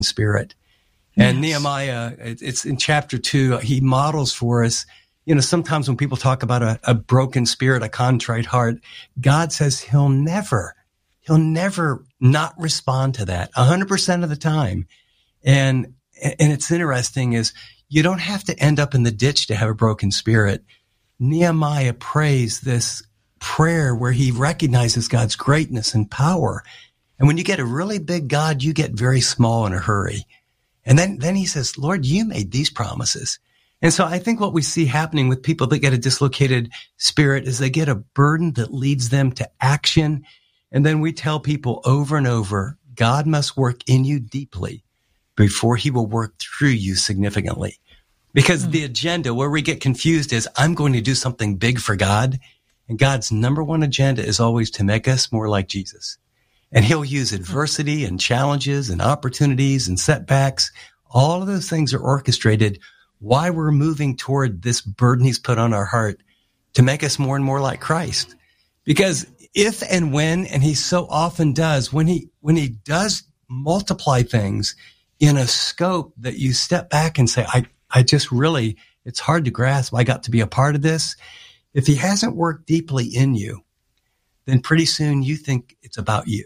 spirit. And Nehemiah, it's in chapter 2, he models for us, sometimes when people talk about a broken spirit, a contrite heart, God says he'll never not respond to that 100% of the time. And it's interesting is you don't have to end up in the ditch to have a broken spirit. Nehemiah prays this prayer where he recognizes God's greatness and power. And when you get a really big God, you get very small in a hurry. And then he says, Lord, you made these promises. And so I think what we see happening with people that get a dislocated spirit is they get a burden that leads them to action. And then we tell people over and over, God must work in you deeply before he will work through you significantly. Because the agenda where we get confused is I'm going to do something big for God. And God's number one agenda is always to make us more like Jesus. And he'll use adversity and challenges and opportunities and setbacks. All of those things are orchestrated while we're moving toward this burden he's put on our heart to make us more and more like Christ. Because if and when, and he so often does, when he does multiply things in a scope that you step back and say, I just really, it's hard to grasp. I got to be a part of this. If he hasn't worked deeply in you, then pretty soon you think it's about you.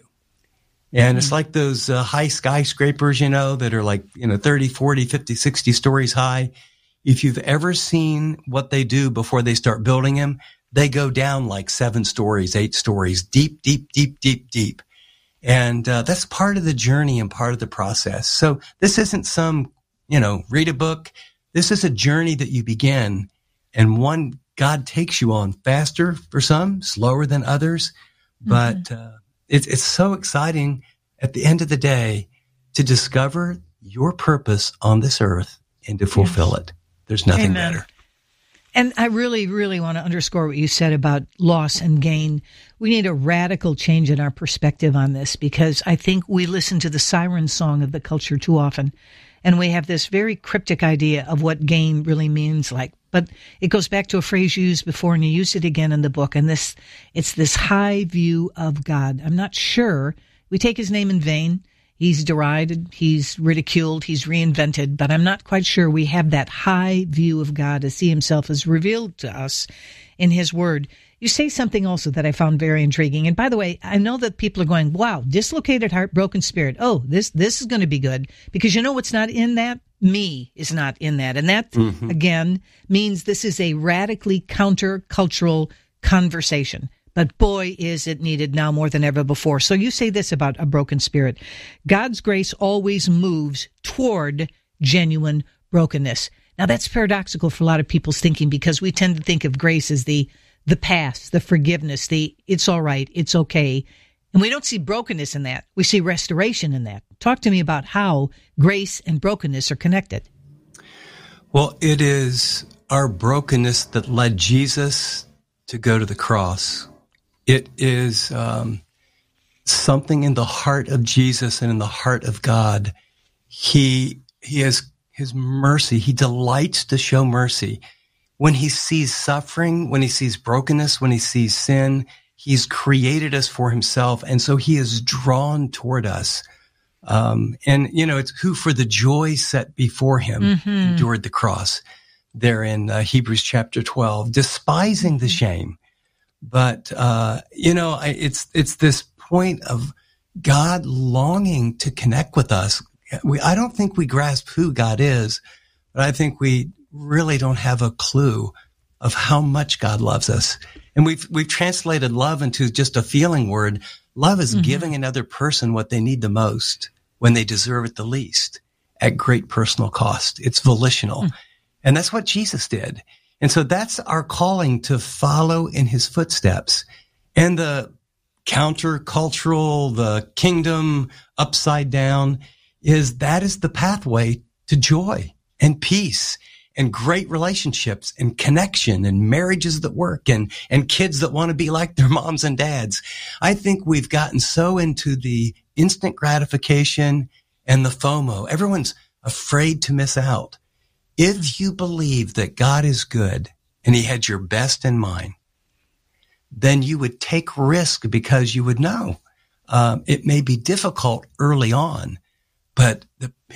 And it's like those high skyscrapers, that are like, 30, 40, 50, 60 stories high. If you've ever seen what they do before they start building them, they go down like 7 stories, 8 stories, deep, deep, deep, deep, deep. And that's part of the journey and part of the process. So this isn't some, read a book. This is a journey that you begin, and one God takes you on faster for some, slower than others. But it's so exciting at the end of the day to discover your purpose on this earth and to fulfill it. There's nothing better. And I really, really want to underscore what you said about loss and gain. We need a radical change in our perspective on this, because I think we listen to the siren song of the culture too often. And we have this very cryptic idea of what gain really means like. But it goes back to a phrase you used before, and you used it again in the book. And it's this high view of God. I'm not sure we take his name in vain. He's derided, he's ridiculed, he's reinvented, but I'm not quite sure we have that high view of God as he himself has revealed to us in his word. You say something also that I found very intriguing. And by the way, I know that people are going, wow, dislocated heart, broken spirit. Oh, this is going to be good. Because you know what's not in that? Me is not in that. And that, again, means this is a radically countercultural conversation. But boy, is it needed now more than ever before. So you say this about a broken spirit. God's grace always moves toward genuine brokenness. Now, that's paradoxical for a lot of people's thinking, because we tend to think of grace as the past, the forgiveness, it's all right, it's okay. And we don't see brokenness in that. We see restoration in that. Talk to me about how grace and brokenness are connected. Well, it is our brokenness that led Jesus to go to the cross. It is something in the heart of Jesus and in the heart of God. He has his mercy. He delights to show mercy. When he sees suffering, when he sees brokenness, when he sees sin, he's created us for himself. And so he is drawn toward us. It's who for the joy set before him endured the cross there in Hebrews chapter 12, despising the shame. But, it's this point of God longing to connect with us. I don't think we grasp who God is, but I think we really don't have a clue of how much God loves us. And we've translated love into just a feeling word. Love is giving another person what they need the most when they deserve it the least at great personal cost. It's volitional. And that's what Jesus did. And so that's our calling, to follow in his footsteps. And the countercultural, the kingdom upside down is the pathway to joy and peace and great relationships and connection and marriages that work and kids that want to be like their moms and dads. I think we've gotten so into the instant gratification and the FOMO. Everyone's afraid to miss out. If you believe that God is good and he had your best in mind, then you would take risk, because you would know it may be difficult early on, but the